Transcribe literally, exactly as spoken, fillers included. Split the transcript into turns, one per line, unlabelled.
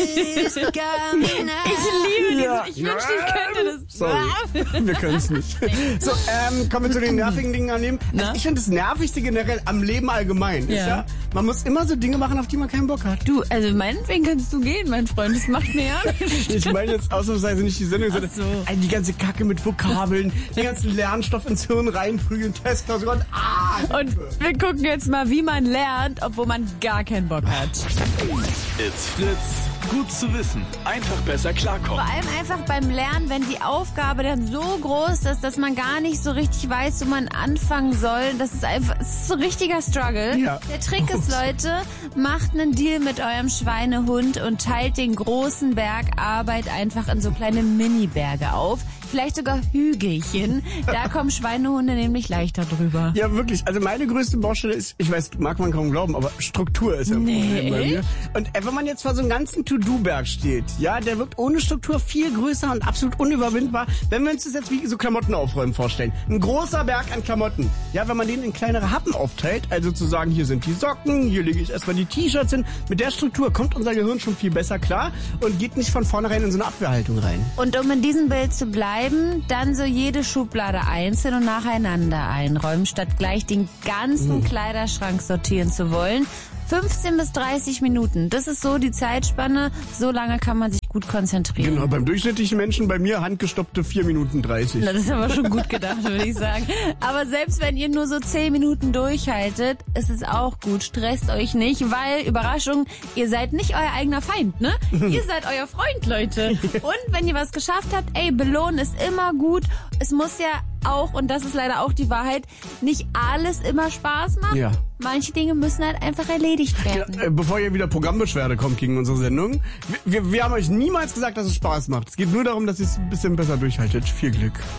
is coming up.
Ich liebe
Ja.
das. Ich wünschte, ich könnte das.
Sorry, wir können es nicht. So, ähm, kommen wir zu den nervigen Dingen am Leben. Also ich finde das Nervigste generell am Leben allgemein ist
Ja.
ja, man muss immer so Dinge machen, auf die man keinen Bock hat.
Du, also meinetwegen kannst du gehen, mein Freund. Das macht mir ja nichts.
Ich meine jetzt ausnahmsweise nicht die Sendung, sondern
so.
all die ganze Kacke mit Vokabeln, den ganzen Lernstoff ins Hirn reinprügeln, Testklausuren. Ah,
Und wir gucken jetzt mal, wie man lernt, obwohl man gar keinen Bock hat.
It's Fritz. Gut zu wissen. Einfach besser klarkommen.
Vor allem einfach beim Lernen, wenn die Aufgabe dann so groß ist, dass man gar nicht so richtig weiß, wo man anfangen soll. Das ist einfach, das ist so ein richtiger Struggle.
Ja.
Der Trick ist, Leute, macht einen Deal mit eurem Schweinehund und teilt den großen Berg Arbeit einfach in so kleine Mini-Berge auf. Vielleicht sogar Hügelchen. Da kommen Schweinehunde nämlich leichter drüber.
ja, wirklich. Also meine größte Baustelle ist, ich weiß, mag man kaum glauben, aber Struktur ist ja ein
Nee.
Problem bei mir. Und äh, wenn man jetzt vor so einem ganzen To-Do-Berg steht, ja, der wirkt ohne Struktur viel größer und absolut unüberwindbar. Wenn wir uns das jetzt wie so Klamotten aufräumen vorstellen. Ein großer Berg an Klamotten. Ja, wenn man den in kleinere Happen aufteilt, also zu sagen, hier sind die Socken, hier lege ich erstmal die T-Shirts hin. Mit der Struktur kommt unser Gehirn schon viel besser klar und geht nicht von vornherein in so eine Abwehrhaltung rein.
Und um in diesem Bild zu bleiben, dann so jede Schublade einzeln und nacheinander einräumen, statt gleich den ganzen Kleiderschrank sortieren zu wollen. fünfzehn bis dreißig Minuten, das ist so die Zeitspanne, so lange kann man sich gut konzentrieren.
Genau, beim durchschnittlichen Menschen bei mir handgestoppte vier Minuten dreißig.
Na, das ist aber schon gut gedacht, würde ich sagen. Aber selbst wenn ihr nur so zehn Minuten durchhaltet, ist es auch gut. Stresst euch nicht, weil, Überraschung, ihr seid nicht euer eigener Feind, ne? Ihr seid euer Freund, Leute. Und wenn ihr was geschafft habt, ey, belohnen ist immer gut. Es muss ja auch, und das ist leider auch die Wahrheit, nicht alles immer Spaß machen.
Ja.
Manche Dinge müssen halt einfach erledigt werden.
Ja, äh, bevor hier wieder Programmbeschwerde kommt gegen unsere Sendung. Wir, wir, wir haben euch niemals gesagt, dass es Spaß macht. Es geht nur darum, dass ihr es ein bisschen besser durchhaltet. Viel Glück.